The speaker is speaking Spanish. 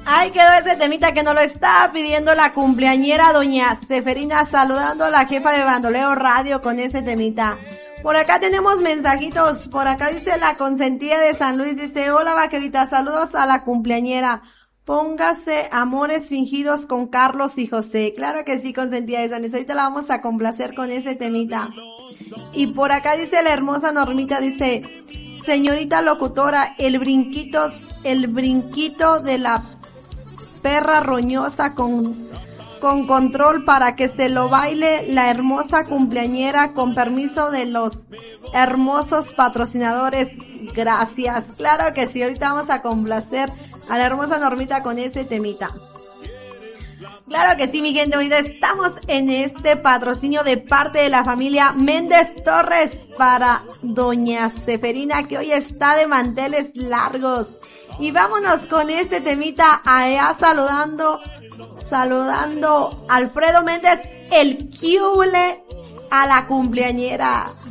Ahí quedó ese temita que nos lo estaba pidiendo la cumpleañera doña Seferina, saludando a la jefa de Bandoleo Radio con ese temita. Por acá tenemos mensajitos, por acá dice la consentida de San Luis, dice, hola vaquerita, saludos a la cumpleañera. Póngase Amores Fingidos con Carlos y José. Claro que sí, consentida de San Luis, ahorita la vamos a complacer con ese temita. Y por acá dice la hermosa Normita, dice, señorita locutora, el brinquito de la perra roñosa con control para que se lo baile la hermosa cumpleañera con permiso de los hermosos patrocinadores. Gracias. Claro que sí, ahorita vamos a complacer a la hermosa Normita con ese temita. Claro que sí, mi gente, hoy estamos en este patrocinio de parte de la familia Méndez Torres para doña Seferina, que hoy está de manteles largos. Y vámonos con este temita allá saludando a Alfredo Méndez, el Cule, a la cumpleañera.